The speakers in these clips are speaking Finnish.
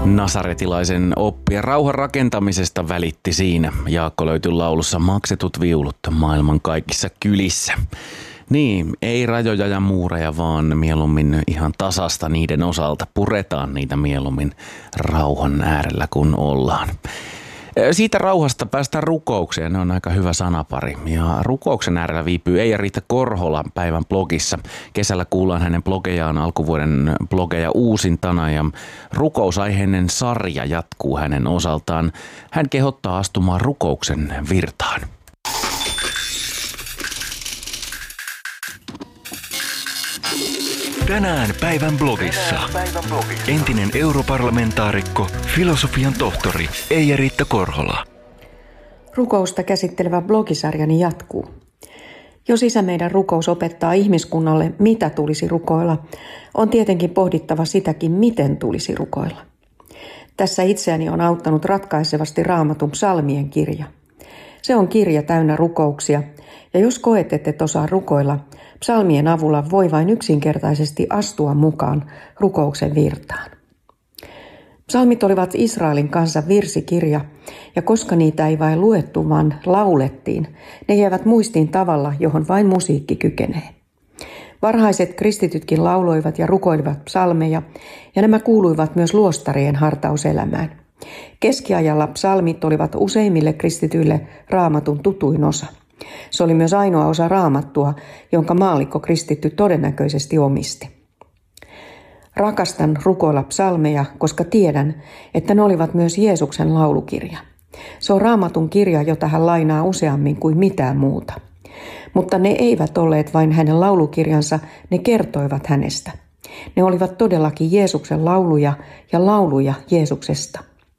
Nasaretilaisen oppia rauhan rakentamisesta välitti siinä. Jaakko löytyi laulussa Maksetut viulut maailman kaikissa kylissä. Niin, ei rajoja ja muureja, vaan mieluummin ihan tasasta niiden osalta. Puretaan niitä mieluummin rauhan äärellä, kun ollaan. Siitä rauhasta päästään rukoukseen, ne on aika hyvä sanapari. Ja rukouksen äärellä viipyy Eija-Riitta Korhola päivän blogissa. Kesällä kuullaan hänen blogejaan, alkuvuoden blogeja uusintana ja rukousaiheinen sarja jatkuu hänen osaltaan. Hän kehottaa astumaan rukouksen virtaan. Tänään päivän blogissa. Entinen europarlamentaarikko, filosofian tohtori Eija-Riitta Korhola. Rukousta käsittelevä blogisarjani jatkuu. Jos Isä meidän rukous opettaa ihmiskunnalle, mitä tulisi rukoilla, on tietenkin pohdittava sitäkin, miten tulisi rukoilla. Tässä itseäni on auttanut ratkaisevasti Raamatun psalmien kirja. Se on kirja täynnä rukouksia, ja jos koet, et osaa rukoilla, psalmien avulla voi vain yksinkertaisesti astua mukaan rukouksen virtaan. Psalmit olivat Israelin kansan virsikirja, ja koska niitä ei vain luettu, vaan laulettiin, ne jäävät muistiin tavalla, johon vain musiikki kykenee. Varhaiset kristitytkin lauloivat ja rukoilivat psalmeja, ja nämä kuuluivat myös luostarien hartauselämään. Keskiajalla psalmit olivat useimmille kristityille Raamatun tutuin osa. Se oli myös ainoa osa Raamattua, jonka maallikko kristitty todennäköisesti omisti. Rakastan rukoilla psalmeja, koska tiedän, että ne olivat myös Jeesuksen laulukirja. Se on Raamatun kirja, jota hän lainaa useammin kuin mitään muuta. Mutta ne eivät olleet vain hänen laulukirjansa, ne kertoivat hänestä. Ne olivat todellakin Jeesuksen lauluja ja lauluja Jeesuksesta.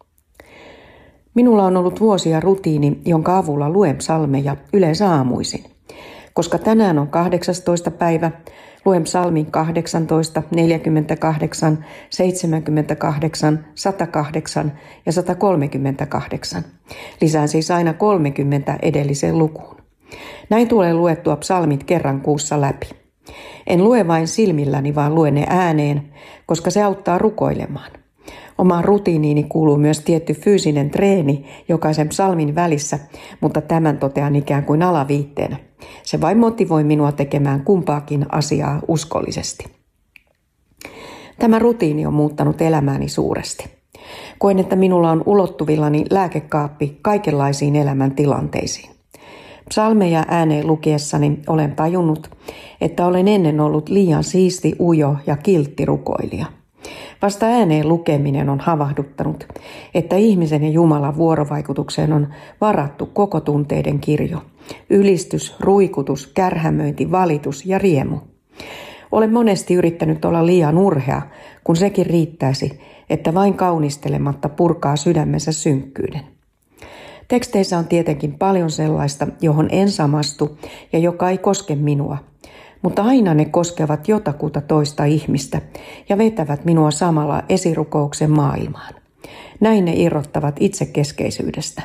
Minulla on ollut vuosia rutiini, jonka avulla luen psalmeja yleensä aamuisin. Koska tänään on 18. päivä, luen psalmin 18, 48, 78, 108 ja 138. Lisään siis aina 30 edelliseen lukuun. Näin tulee luettua psalmit kerran kuussa läpi. En lue vain silmilläni, vaan luen ne ääneen, koska se auttaa rukoilemaan. Omaan rutiiniini kuuluu myös tietty fyysinen treeni jokaisen psalmin välissä, mutta tämän totean ikään kuin alaviitteenä. Se vain motivoi minua tekemään kumpaakin asiaa uskollisesti. Tämä rutiini on muuttanut elämääni suuresti. Koen, että minulla on ulottuvillani lääkekaappi kaikenlaisiin elämäntilanteisiin. Psalmeja ääneen lukiessani olen tajunnut, että olen ennen ollut liian siisti, ujo ja kiltti rukoilija. Vasta ääneen lukeminen on havahduttanut, että ihmisen ja Jumalan vuorovaikutukseen on varattu koko tunteiden kirjo. Ylistys, ruikutus, kärhämöinti, valitus ja riemu. Olen monesti yrittänyt olla liian urhea, kun sekin riittäisi, että vain kaunistelematta purkaa sydämensä synkkyyden. Teksteissä on tietenkin paljon sellaista, johon en samastu ja joka ei koske minua. Mutta aina ne koskevat jotakuta toista ihmistä ja vetävät minua samalla esirukouksen maailmaan. Näin ne irrottavat itsekeskeisyydestä.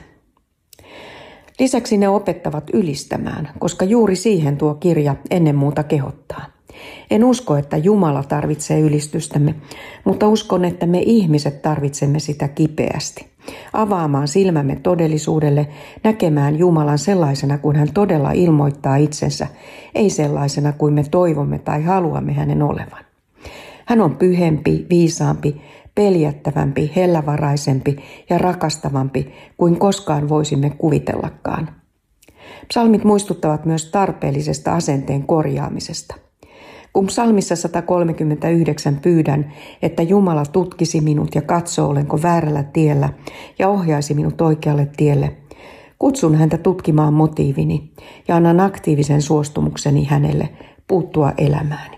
Lisäksi ne opettavat ylistämään, koska juuri siihen tuo kirja ennen muuta kehottaa. En usko, että Jumala tarvitsee ylistystämme, mutta uskon, että me ihmiset tarvitsemme sitä kipeästi. Avaamaan silmämme todellisuudelle, näkemään Jumalan sellaisena kuin hän todella ilmoittaa itsensä, ei sellaisena kuin me toivomme tai haluamme hänen olevan. Hän on pyhempi, viisaampi, peljättävämpi, hellävaraisempi ja rakastavampi kuin koskaan voisimme kuvitellakaan. Psalmit muistuttavat myös tarpeellisesta asenteen korjaamisesta. Kun psalmissa 139 pyydän, että Jumala tutkisi minut ja katsoo, olenko väärällä tiellä ja ohjaisi minut oikealle tielle, kutsun häntä tutkimaan motiivini ja annan aktiivisen suostumukseni hänelle puuttua elämääni.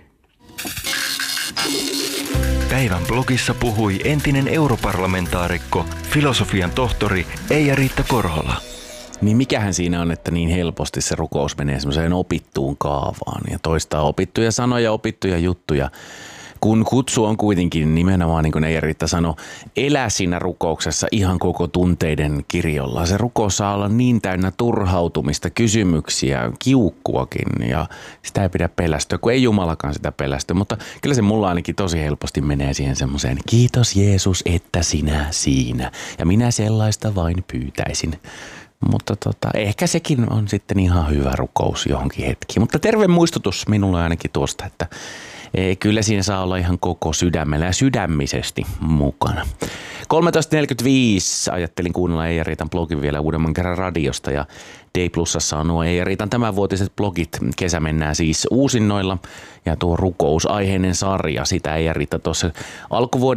Päivän blogissa puhui entinen europarlamentaarikko, filosofian tohtori Eija-Riitta Korhola. Niin mikähän siinä on, että niin helposti se rukous menee semmoiseen opittuun kaavaan ja toistaa opittuja sanoja, opittuja juttuja kun kutsu on kuitenkin nimenomaan, niin kuin Eija-Riitta sanoi, elä siinä rukouksessa ihan koko tunteiden kirjolla. Se rukous saa olla niin täynnä turhautumista, kysymyksiä, kiukkuakin ja sitä ei pidä pelästyä, kun ei Jumalakaan sitä pelästyä. Mutta kyllä se mulla ainakin tosi helposti menee siihen semmoiseen, kiitos Jeesus, että sinä siinä ja minä sellaista vain pyytäisin. Mutta ehkä sekin on sitten ihan hyvä rukous johonkin hetkiin. Mutta terve muistutus minulle ainakin tuosta, että kyllä siinä saa olla ihan koko sydämellä ja sydämisesti mukana. 13.45 ajattelin kuunnella Eija-Riitan blogin vielä uudemman kerran radiosta ja D+:ssa on nuo Eija-Riitan tämänvuotiset blogit. Kesä mennään siis uusinnoilla ja tuo rukousaiheinen sarja, sitä Eija-Riitta tuossa alkuvuoden